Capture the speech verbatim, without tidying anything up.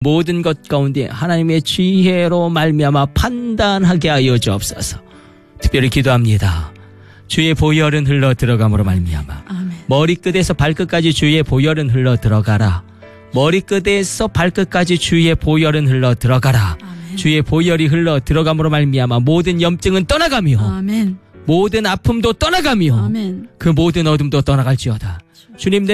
모든 것 가운데 하나님의 지혜로 말미암아 판단하게 하여 주옵소서. 특별히 기도합니다. 주의 보혈은 흘러 들어감으로 말미암아 아멘. 머리끝에서 발끝까지 주의 보혈은 흘러 들어가라. 머리끝에서 발끝까지 주의 보혈은 흘러 들어가라. 아멘. 주의 보혈이 흘러 들어감으로 말미암아 모든 염증은 떠나가며 아멘. 모든 아픔도 떠나가며 아멘. 그 모든 어둠도 떠나갈지어다. 주님,